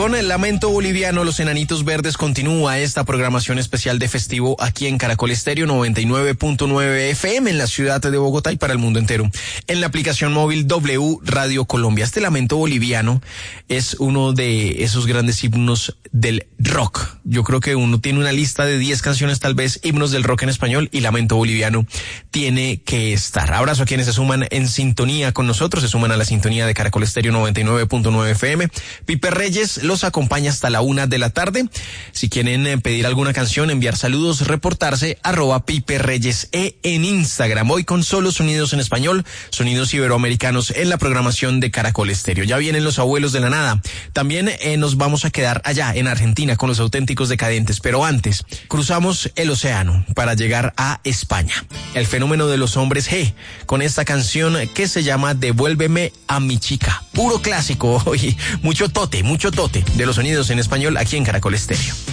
Con el Lamento Boliviano, Los Enanitos Verdes, continúa esta programación especial de festivo aquí en Caracol Estéreo 99.9 FM en la ciudad de Bogotá y para el mundo entero. En la aplicación móvil W Radio Colombia. Este Lamento Boliviano es uno de esos grandes himnos del rock. Yo creo que uno tiene una lista de 10 canciones, tal vez, himnos del rock en español, y Lamento Boliviano tiene que estar. Abrazo a quienes se suman en sintonía con nosotros, se suman a la sintonía de Caracol Estéreo 99.9 FM. Pipe Reyes los acompaña hasta la 1 de la tarde. Si quieren pedir alguna canción, enviar saludos, reportarse, @Pipe Reyes en Instagram. Hoy con solo sonidos en español, sonidos iberoamericanos en la programación de Caracol Estéreo. Ya vienen los abuelos de la nada. También nos vamos a quedar allá en Argentina con los auténticos decadentes, pero antes cruzamos el océano para llegar a España. El fenómeno de los hombres G, con esta canción que se llama Devuélveme a mi chica. Puro clásico, oye, mucho tote de los sonidos en español aquí en Caracol Estéreo.